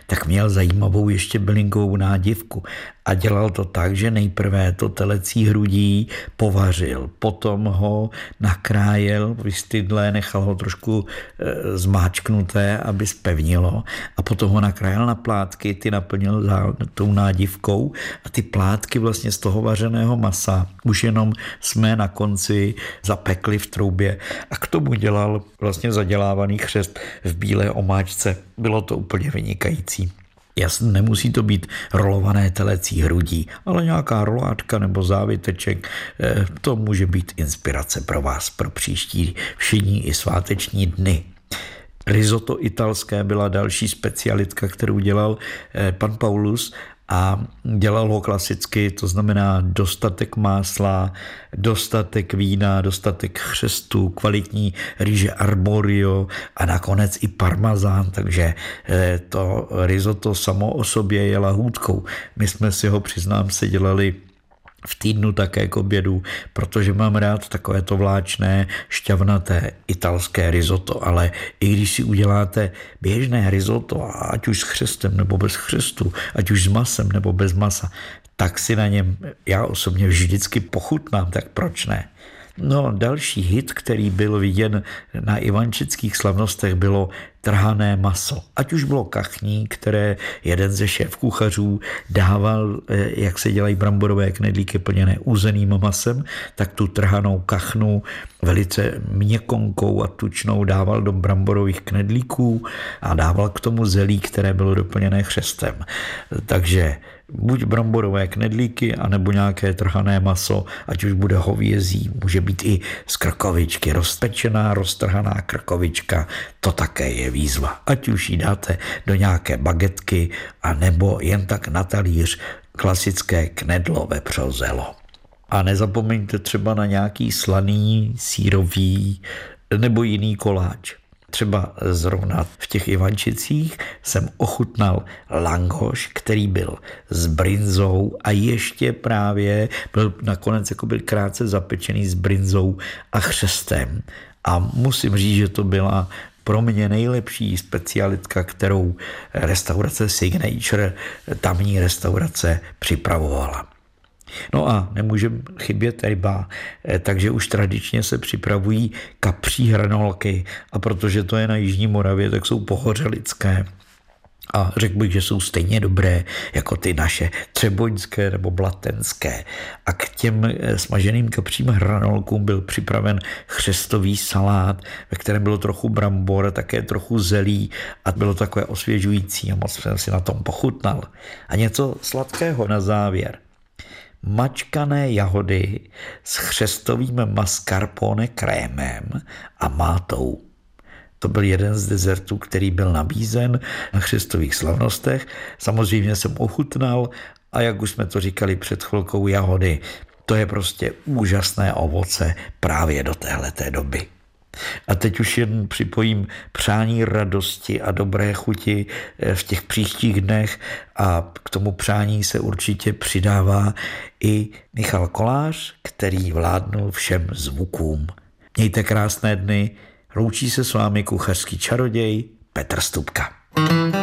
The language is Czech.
tak měl zajímavou ještě bylinkovou nádivku. A dělal to tak, že nejprve to telecí hrudí povařil, potom ho nakrájel vystydlé, nechal ho trošku zmáčknuté, aby zpevnilo, a potom ho nakrájel na plátky, ty naplnil tou nádivkou a ty plátky vlastně z toho vařeného masa už jenom jsme na konci zapekli v troubě a k tomu dělal vlastně zadělávaný chřest v bílé omáčce. Bylo to úplně vynikající. Jasně, nemusí to být rolované telecí hrudí, ale nějaká roláčka nebo záviteček, to může být inspirace pro vás pro příští všední i sváteční dny. Risotto italské byla další specialitka, kterou dělal pan Paulus a dělal ho klasicky, to znamená dostatek másla, dostatek vína, dostatek chřestu, kvalitní rýže arborio a nakonec i parmazán, takže to risotto samo o sobě je lahůdkou. My jsme si ho, přiznám se, dělali v týdnu také k obědu, protože mám rád takové to vláčné, šťavnaté italské risotto, ale i když si uděláte běžné risotto, ať už s chřestem nebo bez chřestu, ať už s masem nebo bez masa, tak si na něm já osobně vždycky pochutnám, tak proč ne? No, další hit, který byl viděn na ivančických slavnostech, bylo trhané maso. Ať už bylo kachní, které jeden ze šéfkuchařů dával, jak se dělají bramborové knedlíky plněné uzeným masem, tak tu trhanou kachnu velice měkonkou a tučnou dával do bramborových knedlíků a dával k tomu zelí, které bylo doplněné chřestem. Takže buď bramborové knedlíky, anebo nějaké trhané maso, ať už bude hovězí, může být i z krkovičky, rozpečená, roztrhaná krkovička, to také je výzva. Ať už ji dáte do nějaké bagetky, anebo jen tak na talíř klasické knedlo vepřozelo. A nezapomeňte třeba na nějaký slaný, sýrový nebo jiný koláč. Třeba zrovna v těch Ivančicích jsem ochutnal langoš, který byl s brinzou a ještě právě byl nakonec byl krátce zapečený s brinzou a chřestem. A musím říct, že to byla pro mě nejlepší specialitka, kterou restaurace Signature, tamní restaurace, připravovala. No a nemůže chybět ryba, takže už tradičně se připravují kapří hranolky a protože to je na Jižní Moravě, tak jsou pohořelické. A řekl bych, že jsou stejně dobré jako ty naše třeboňské nebo blatenské. A k těm smaženým kapřím hranolkům byl připraven chřestový salát, ve kterém bylo trochu brambor, také trochu zelí a bylo takové osvěžující a moc jsem si na tom pochutnal. A něco sladkého na závěr. Mačkané jahody s chřestovým mascarpone krémem a mátou. To byl jeden z dezertů, který byl nabízen na chřestových slavnostech. Samozřejmě jsem ochutnal a jak už jsme to říkali před chvilkou, jahody, to je prostě úžasné ovoce právě do téhleté doby. A teď už jen připojím přání radosti a dobré chuti v těch příštích dnech a k tomu přání se určitě přidává i Michal Kolář, který vládnul všem zvukům. Mějte krásné dny, loučí se s vámi kuchařský čaroděj Petr Stupka.